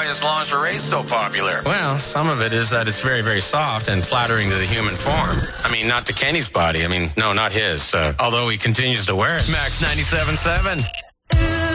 why his lingerie is so popular. Well, some of it is that it's very, very soft and flattering to the human form. I mean, not to Kenny's body. I mean, no, not his. Although he continues to wear it. Max 97.7.